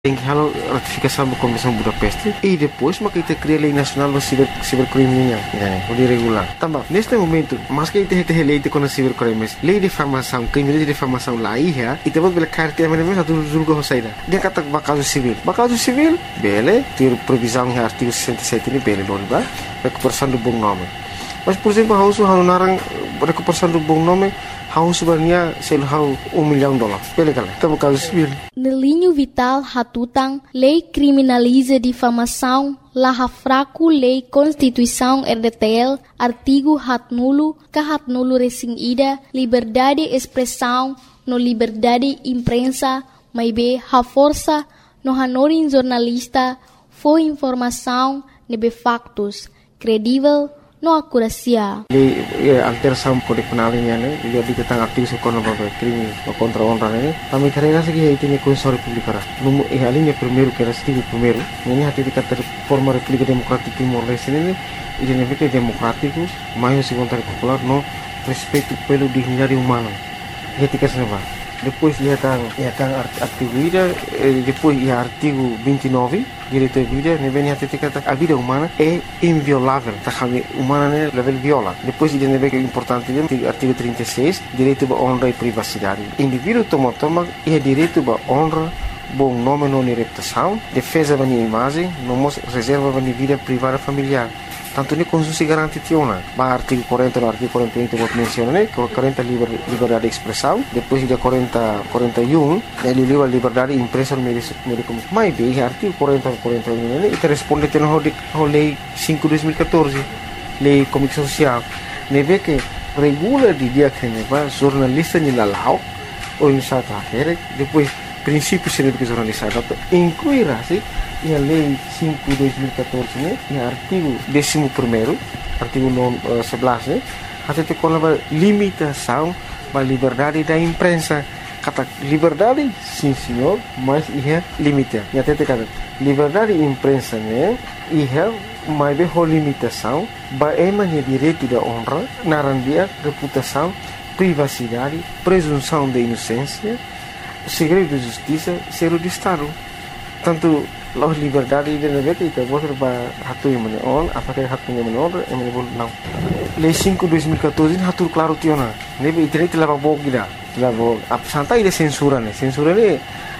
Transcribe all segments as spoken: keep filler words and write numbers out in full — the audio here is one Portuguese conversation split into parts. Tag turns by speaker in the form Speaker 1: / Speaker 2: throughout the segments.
Speaker 1: tem que halau ratificação da Convenção Budapeste e depois mas kita cria lei nacional do ciber cibercrime né, o de regular. Também neste momento, mas que kita tem lei de contra cibercrime, lei de difamação, crime de difamação lá ia, e depois pela carta mas mesmo satu julga hosaida. Dia kata bakaso civil. Bakaso civil, bele, ter previsão em artigo sessenta e sete ni bele não ba, recuperação do bom nome. Mas por exemplo, hau su hau narang recuperação do bom nome hau sebenarnya sel hau um milhão de dólares. Bele kala. Tá bakaso civil.
Speaker 2: No linho vital hatutang, lei criminaliza difamação, laha fraco lei Constituição R D T L, artigo hat nulo, que hat nulo recém ida, liberdade de expressão, no liberdade imprensa, mas be ha força, no hanorin jornalista, foi informação, nebe factos, credível, no acuracia.
Speaker 1: Lei alteração Kode Penal ini ane, dia di tentang artigo sekono babe crime contra honra ne. Kami terima kasih que tem Constituição Republicana. No e a linha primeiro que era artigo primeiro, ini hati di kata forma República Democrática Timor-Leste ne, ele não é democrático, mas se vontade popular no respeito pelo dignidade humana. Hati kasih neba. Depois ia tang ia tang artigo ida, depois ia artigo vinte e nove, direito à vida, ne vem hati kata a vida humana é inviolável, tá kami humana ne level viola. Depois ia ne que é importante dia artigo trinta e seis, direito à honra e privacidade. Indivíduo toma toma é direito à honra, bom nome não e reputação, defesa da minha imagem, não reserva da minha vida privada familiar. Tanto ne Constituição garante tiona. Ba artigo quarenta no artigo quarenta e um que menciona ne, quarenta liber, liberdade de expressão, depois de quarenta, quarenta e um, ele livre liberdade de imprensa no meio de comunicação. Mas bem, artigo quarenta e quarenta e um ne, e responde ao lei cinco de dois mil e catorze, lei de comunicação social. Ne vê que regula de dia que ne va jornalista ni lalau ou no site akhir, depois princípios de educação jornalista, incluirá-se e a lei cinco de dois mil e catorze, né, e artigo décimo primeiro, artigo sebelas, né, até te colava limitação da liberdade da imprensa. Kata liberdade, sim senhor, mas é limite. E até te kata liberdade da imprensa, né, é mais bem a limitação, ba emane direito da honra, narandia, reputação, privacidade, presunção de inocência, segredo de justiça, zero de Estado. Tanto loh liberdade de negara kita boleh hatu yang mana on, apakah hatu yang mana on, yang mana boleh não. Lei cinco de dois mil e catorze hatu claro tiona. Nebe internet leva bog gida, leva ap santai de censura ne, censura ne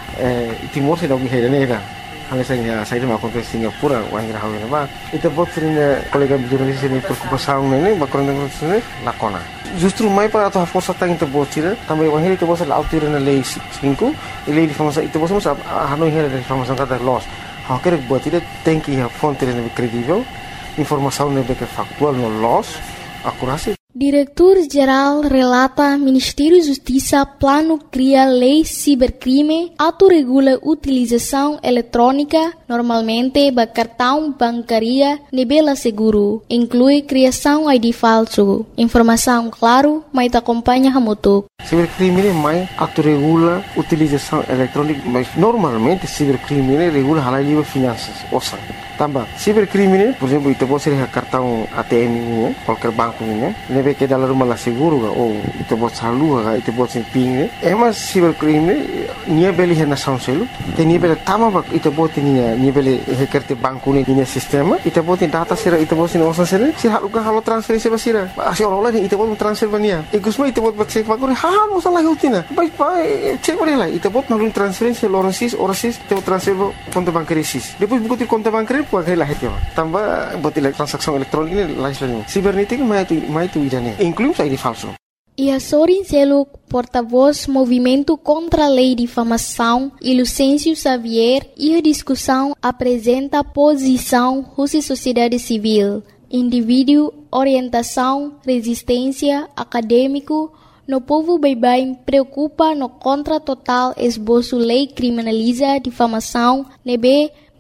Speaker 1: Timor se dog hera ne era. Hanya saya saya mau konten Singapura, wang rahaw na ba. Ito bot rin kolega jurnalis ni preocupação ne, ba koren ne lakona. Justru mai para a força tá into bot tira, também wang hera ito bot la autir na lei cinco, e lei de famosa ito bot sa hanoi hera de famosa kata loss. Ha quer bot tira tem que a fonte ne credível, informação ne que factual no loss, acurácia.
Speaker 2: Diretor-Geral relata Ministério Justiça plano cria lei cibercrime, autorregula utilização eletrônica, normalmente ba cartão bancaria nebela seguro, inclui criação I D falso. Informação claro, mas acompanha hamutuk.
Speaker 1: Cibercrime mais autorregula utilização eletrônica, mas normalmente cibercrime regula halal livre finanças, ouça. Tambah, cibercrime, por exemplo, itu pode ser cartão A T M ini, qualquer banco ini, nebe que dalam rumah seguro ou itu pode saldo, itu pode ser ping. Emas cibercrime, nia beli hena sanselu, te nia beli tama bak itu pode nia nia beli hekerte banco ini nia sistema, itu pode data sira itu pode nia osan sira, sira haluka halu transferisi basira. Asi orang lain itu pode transfer bania. Ikusma itu pode cek bagore, ha mo salah utina. Baik baik, cek boleh lah. Itu pode nalun transferensi loransis, orasis, itu transfer konto bankaris. Depois buku konto bankaris pakai lah itu, tambah buat transaksi elektronik ini lain-lain. Sibernetik mai itu mai itu idane, inclui I D falso.
Speaker 2: Ia Sorin Seluk, porta-voz Movimento contra a Lei de Difamação, e Lucêncio Xavier, e a discussão apresenta posição Rússia Sociedade Civil, indivíduo, orientação, resistência, acadêmico, no povo bem-bem preocupa no contra total esboço lei criminaliza difamação, nebe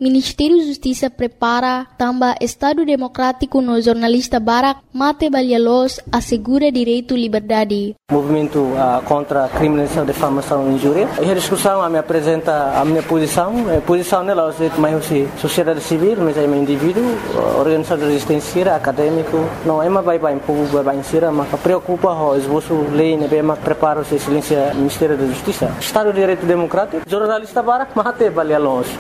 Speaker 2: Ministério da Justiça prepara também Estado Democrático no jornalista Barak Mate Balialos assegura direito e liberdade.
Speaker 3: Movimento uh, contra a criminalização, difamação e injúria. E a discussão a me apresenta a minha posição. A posição dela é mais sociedade civil, mas é um indivíduo, organização de resistência, acadêmico. Não é uma vai vai pouco vai vai insira, mas preocupa o esboço lei ne bem prepara o excelência Ministério da Justiça. Estado de Direito Democrático, jornalista Barak Mate Balialos.